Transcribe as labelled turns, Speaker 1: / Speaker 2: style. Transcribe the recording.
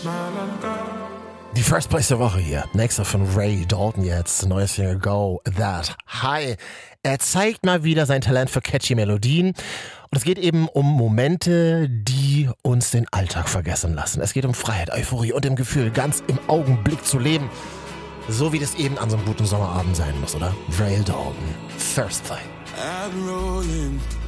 Speaker 1: Die First Place der Woche hier. Nächster von Ray Dalton jetzt. Neues Single Go That High. Er zeigt mal wieder sein Talent für catchy Melodien. Und es geht eben um Momente, die uns den Alltag vergessen lassen. Es geht um Freiheit, Euphorie und dem Gefühl, ganz im Augenblick zu leben. So wie das eben an so einem guten Sommerabend sein muss, oder? Ray Dalton. First Thing.
Speaker 2: I'm rolling